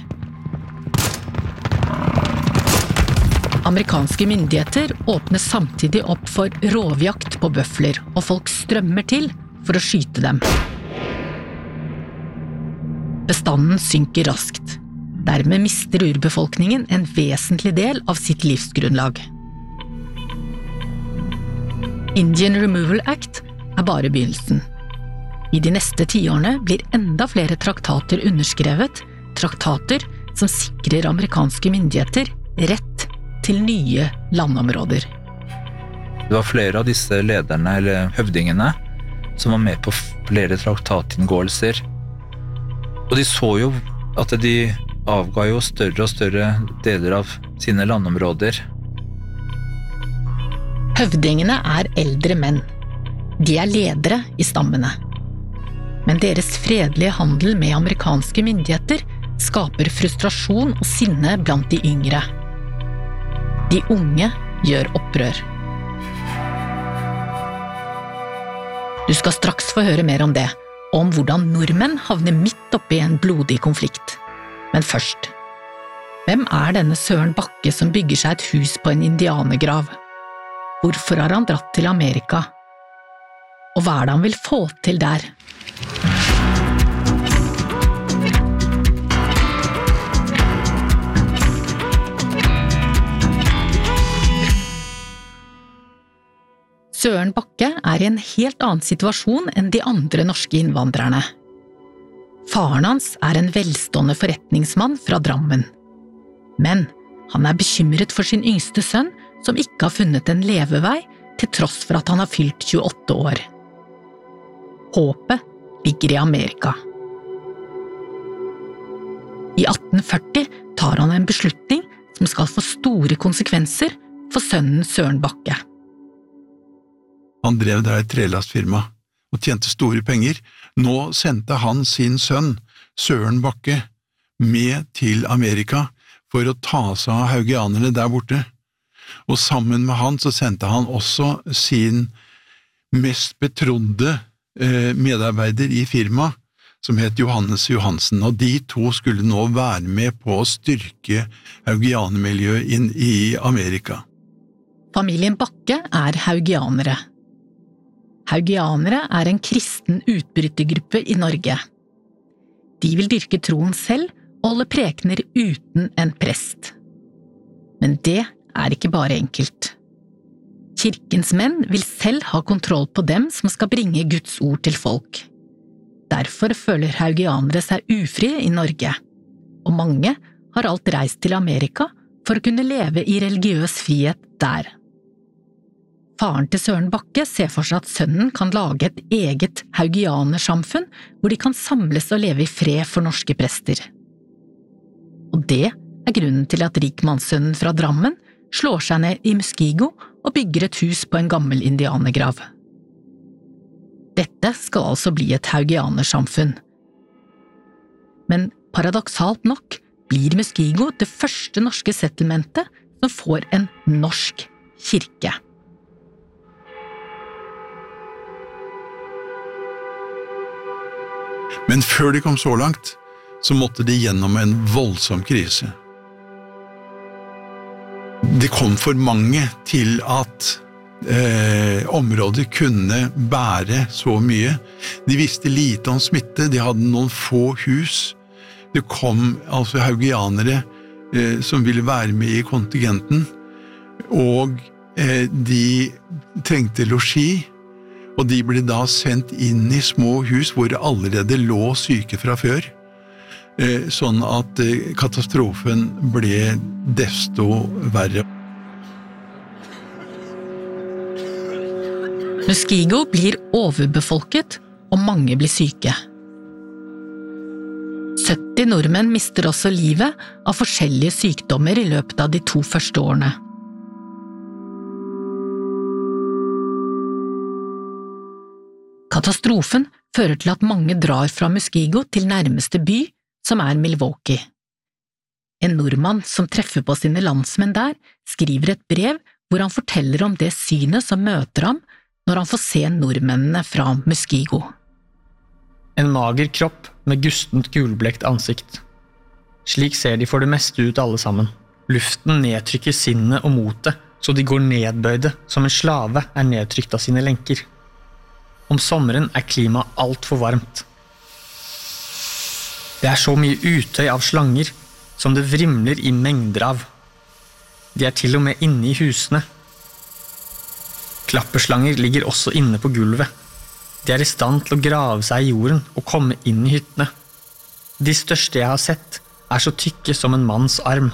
Amerikanske myndigheter åpner samtidig opp for rovjakt på bøfler, og folk strømmer til for å skyte dem. Bestanden synker raskt. Dermed mister urbefolkningen en vesentlig del av sitt livsgrunnlag. Indian Removal Act bare begynnelsen. I de neste 10 årene blir enda flere traktater underskrevet, traktater som sikrer amerikanske myndigheter rett til nye landområder. Det var flere av disse lederne, eller høvdingene, som var med på flere traktatinngåelser. Og de så jo at de avga jo større og større deler av sine landområder. Høvdingene eldre menn. De ledere i stammene. Men deres fredelige handel med amerikanske myndigheter skaper frustrasjon og sinne blant de yngre. De unge gjør opprør. Du skal straks få høre mer om det, og om hvordan nordmenn havner midt oppe i en blodig konflikt. Men først, hvem denne Søren Bakke som bygger seg et hus på en indianergrav? Hvorfor har han dratt til Amerika? Og hva det han vil få til der? Søren Bakke i en helt annen situasjon enn de andre norske innvandrerne. Faren hans en velstående forretningsmann fra Drammen. Men han bekymret for sin yngste sønn, som ikke har funnet en levevei, til tross for at han har fylt 28 år. Håpet ligger i Amerika. I 1840 tar han en beslutning som skal få store konsekvenser for sønnen Søren Bakke. Han drev der et trelastfirma og tjente store penger. Nå sendte han sin sønn, Søren Bakke, med til Amerika for å ta seg av haugianerne der borte. Og sammen med han så sendte han også sin mest betrodde medarbeider i firmaet, som het Johannes Johansen, og de to skulle nå være med på å styrke haugianermiljøet inn i Amerika. Familien Bakke haugianere. Haugianere en kristen utbrytergruppe i Norge. De vil dyrke troen selv og holde prekener uten en prest. Men det ikke bare enkelt. Kirkens menn vil selv ha kontroll på dem som skal bringe Guds ord til folk. Derfor føler haugianere seg ufrie i Norge, og mange har alt reist til Amerika for å kunne leve i religiøs frihet der. Faren til Søren Bakke ser for seg at sønnen kan lage et eget haugianersamfunn hvor de kan samles og leve i fred for norske prester. Og det grunnen til at rikmannssønnen fra Drammen slår seg ned i Muskego og bygger et hus på en gammel indianergrav. Dette skal altså bli et haugianersamfunn. Men paradoksalt nok blir Muskego det første norske settlementet som får en norsk kirke. Men før de kom så langt, så måtte de gjennom en voldsom krise. Det kom for mange til at området kunne bære så mye. De visste lite om smitte, de hadde noen få hus. Det kom altså haugianere som ville være med i kontingenten, og de trengte losji, og de ble da sendt inn i små hus hvor det allerede lå syke fra før, sånn at katastrofen ble desto verre. Muskego blir overbefolket, og mange blir syke. 70 nordmenn mister også livet av forskjellige sykdommer i løpet av de 2 første årene. Katastrofen fører til at mange drar fra Muskego til nærmeste by, som Milwaukee. En nordmann som treffer på sine landsmenn der, skriver et brev hvor han forteller om det synet som møter ham når han får se nordmennene fra Muskego. En mager kropp med gustent gulblekt ansikt. Slik ser de for det meste ut alle sammen. Luften nedtrykker sinnet og motet, så de går nedbøyde som en slave nedtrykt av sine lenker. Om sommeren klimaet alt for varmt. Det så mye utøy av slanger, som det vrimler i mengder av. De til og med inne i husene. Klapperslanger ligger også inne på gulvet. De i stand til å grave seg i jorden og komme inn i hyttene. De største jeg har sett så tykke som en manns arm.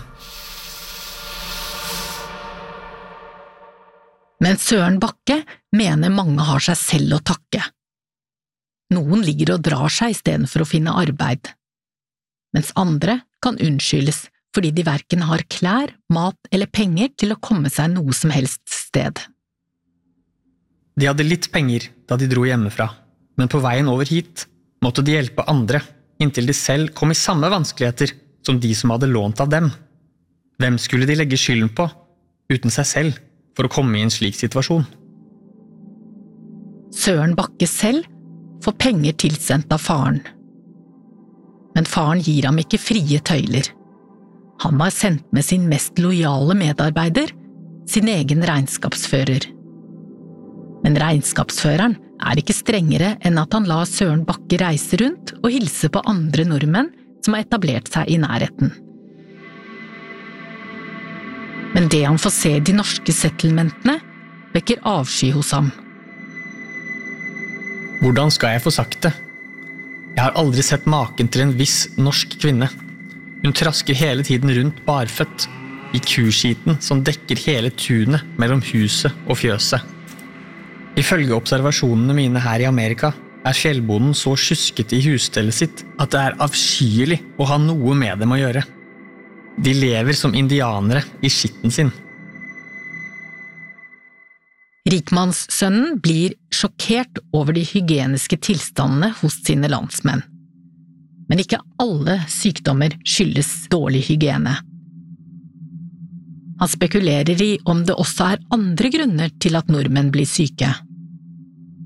Men Søren Bakke mener mange har seg selv å takke. Noen ligger og drar seg i stedet for å finne arbeid, mens andre kan unnskyldes fordi de hverken har klær, mat eller penger til å komme seg noe som helst sted. De hadde litt penger da de dro hjemmefra, men på veien over hit måtte de hjelpe andre, inntil de selv kom i samme vanskeligheter som de som hadde lånt av dem. Hvem skulle de legge skylden på, uten seg selv, for å komme i en slik situasjon? Søren Bakke selv får penger tilsendt av faren. Men faren gir ham ikke frie tøyler. Han har sendt med sin mest lojale medarbeider, sin egen regnskapsfører. Men regnskapsføreren ikke strengere enn at han lar Søren Bakke reise rundt og hilse på andre nordmenn som har etablert seg i nærheten. Men det han får se i de norske settlementene, vekker avsky hos ham. Hvordan skal jeg få sagt det? Jeg har aldri sett maken til en viss norsk kvinne. Hun trasker hele tiden rundt barføtt, i kuskiten som dekker hele tunet mellom huset og fjøset. Ifølge observasjonene mine her i Amerika fjellbonden så sjuskete i husstellet sitt at det avskyelig å ha noe med dem å gjøre. De lever som indianere i skitten sin. Rikmannssønnen blir sjokkert over de hygieniske tilstandene hos sine landsmenn. Men ikke alle sykdommer skyldes dårlig hygiene. Han spekulerer i om det også andre grunner til at nordmenn blir syke.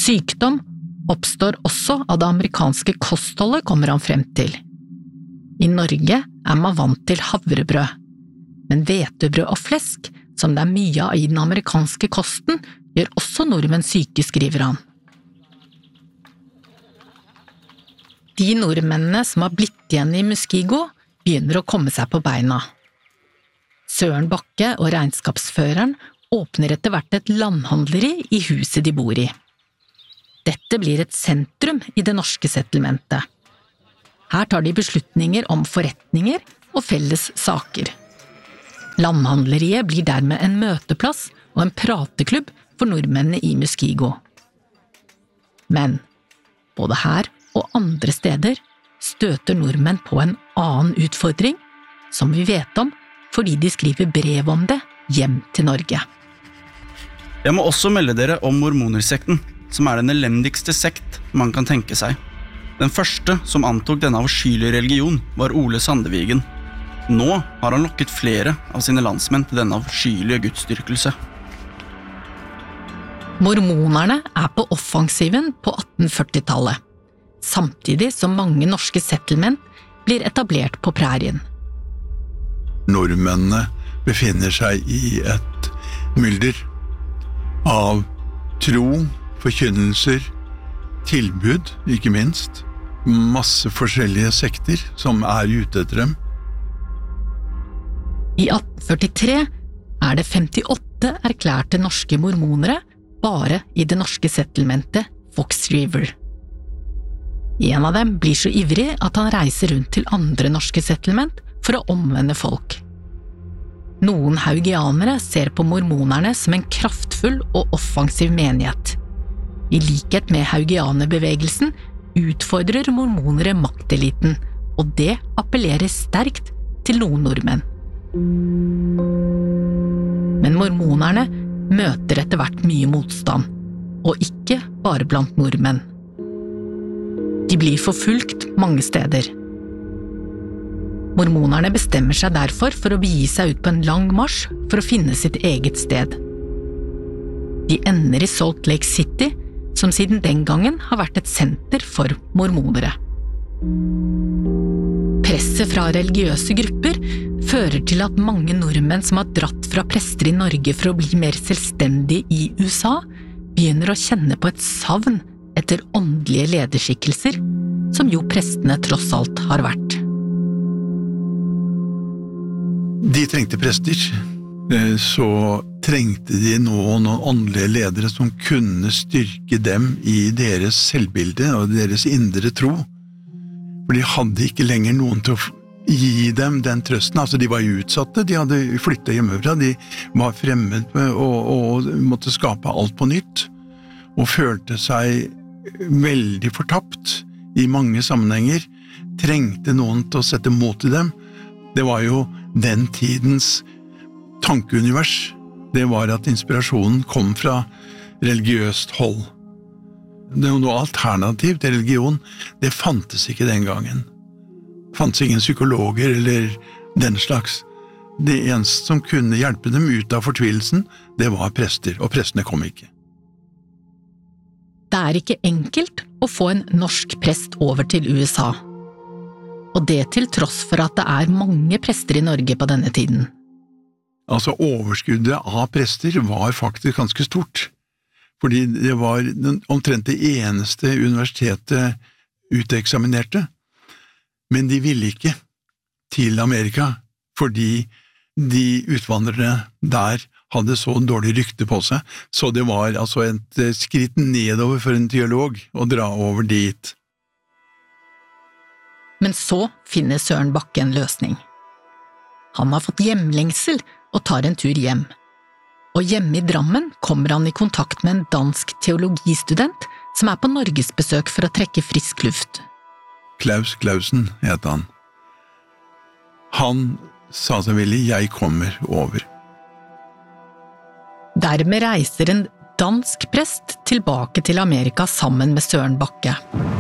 Sykdom oppstår også av det amerikanske kostholdet, kommer han frem til. I Norge man vant til havrebrød, men hvetebrød og flesk, som det mye av i den amerikanske kosten, gjør også nordmenn syke, skriver han. De nordmennene som har blitt igjen i Muskego, begynner å komme seg på beina. Søren Bakke og regnskapsføreren åpner etter hvert et landhandleri i huset de bor i. Dette blir et sentrum i det norske settlementet. Her tar de beslutninger om forretninger og felles saker. Landhandleriet blir dermed en møteplass og en prateklubb for nordmennene i Muskego. Men både her og andre steder støter nordmenn på en annen utfordring, som vi vet om fordi de skriver brev om det hjem til Norge. Jeg må også melde dere om mormonersekten, som den elendigste sekt man kan tenke seg. Den første som antok denne avskyelige religion var Ole Sandevigen. Nå har han lokket flere av sine landsmenn til denne avskyelige gudsdyrkelse. Mormonerne på offensiven på 1840-tallet, samtidig som mange norske settlement blir etablert på prærien. Nordmennene befinner seg i et mylder av tro, forkynnelser, tilbud, ikke minst, masse forskjellige sekter som ute etter dem. I 1843 det 58 erklærte norske mormonere bare i det norske settlementet Fox River. En av dem blir så ivrig at han reiser rundt til andre norske settlement for å omvende folk. Noen haugianere ser på mormonerne som en kraftfull og offensiv menighet. I likhet med haugianerbevegelsen utfordrer mormonere makteliten, og det appellerer sterkt til noen nordmenn. Men mormonerne møter etter hvert mye motstand, og ikke bare blant nordmenn. De blir forfulgt mange steder. Mormonerne bestemmer seg derfor for å begi seg ut på en lang marsj for å finne sitt eget sted. De ender i Salt Lake City, som siden den gangen har vært et senter for mormonere. Presset fra religiøse grupper fører til at mange nordmenn som har dratt fra prester i Norge for å bli mer selvstendige i USA, begynner å kjenne på et savn etter åndelige lederskikkelser, som jo prestene tross alt har vært. De trengte prester, så trengte de noen åndelige ledere som kunne styrke dem i deres selvbilde og deres indre tro. For de hadde ikke lenger noen til å gi dem den trøsten. Altså, de var utsatte, de hadde flyttet hjemmefra, de var fremmed og måtte skape alt på nytt, og følte seg veldig fortapt i mange sammenhenger, trengte noen til å sette mot i dem. Det var jo den tidens tankeunivers. Det var at inspirasjonen kom fra religiøst hold. Det var noe alternativ til religion. Det fantes ikke den gangen. Det fantes ingen psykologer eller den slags. Det eneste som kunne hjelpe dem ut av fortvilelsen, det var prester, og prestene kom ikke. Det ikke enkelt å få en norsk prest over til USA. Og det til tross for at det mange prester i Norge på denne tiden. Altså, overskuddet av prester var faktisk ganske stort, fordi det var omtrent det eneste universitetet uteksaminerte, men de ville ikke til Amerika, fordi de utvandrerne der hadde så dårlig rykte på seg, så det var altså et skritt nedover for en teolog å dra over dit. Men så finner Søren Bakke en løsning. Han har fått hjemlengsel og tar en tur hjem. Og hjemme i Drammen kommer han i kontakt med en dansk teologistudent som på norgesbesøk for å trekke frisk luft. Klaus Klausen het han. Han sa seg villig, jeg kommer over. Dermed reiser en dansk prest tilbake til Amerika sammen med Søren Bakke.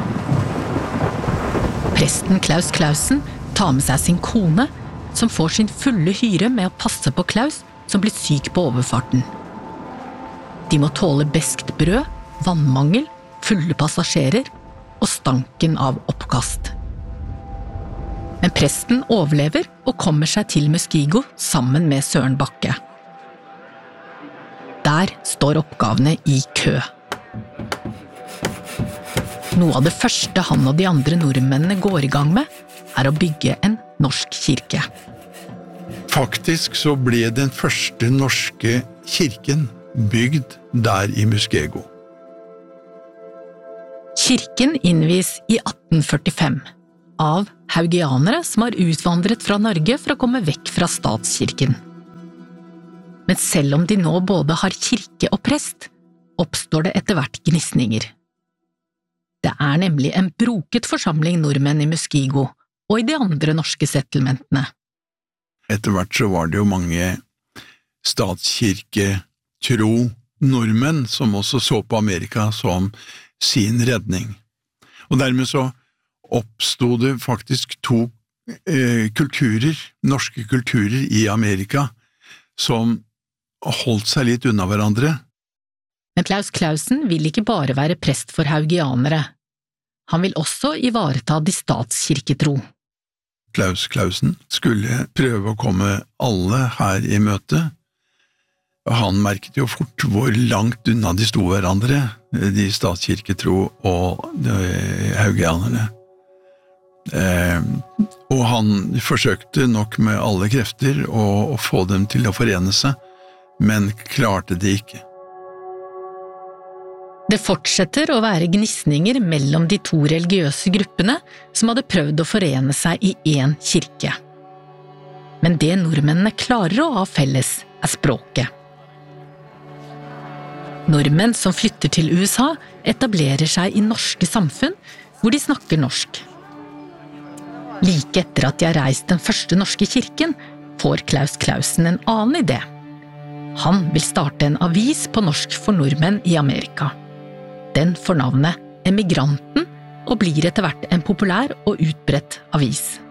Presten Klaus Klausen tar med seg sin kone, som får sin fulle hyre med å passe på Klaus, som blir syk på overfarten. De må tåle beskt brød, vannmangel fulle passasjerer og stanken av oppkast. Men presten overlever og kommer seg til Muskego sammen med Søren Bakke. Der står oppgavene i kø. Noe av det første han og de andre nordmennene går i gang med, å bygge en norsk kirke. Faktisk så ble den første norske kirken bygd der i Muskego. Kirken innvies i 1845 av haugianere som har utvandret fra Norge for å komme vekk fra statskirken. Men selv om de nå både har kirke og prest, oppstår det etter hvert gnisninger. Det nemlig en broket forsamling nordmenn i Muskego og i de andre norske settlementene. Etter hvert så var det jo mange statskirketro nordmenn som også så på Amerika som sin redning. Og dermed så oppstod det faktisk to kulturer, norske kulturer i Amerika, som holdt seg litt unna hverandre. Men Klaus Clausen vil ikke bare være prest for haugianere. Han vil også ivareta de statskirketro. Klaus Clausen skulle prøve å komme alle her i møte, og han merket jo fort hvor langt unna de sto hverandre, de statskirketro og de haugianerne. Og han forsøkte nok med alle krefter å få dem til å forene seg, men klarte det ikke. Det fortsetter å være gnisninger mellom de to religiøse gruppene som hadde prøvd å forene seg i én kirke. Men det nordmennene klarer å ha felles språket. Nordmenn som flytter til USA etablerer seg i norske samfunn hvor de snakker norsk. Like etter at de har reist den første norske kirken, får Klaus Clausen en annen idé. Han vil starte en avis på norsk for nordmenn i Amerika. Den får navnet Emigranten og blir etter hvert en populær og utbredt avis.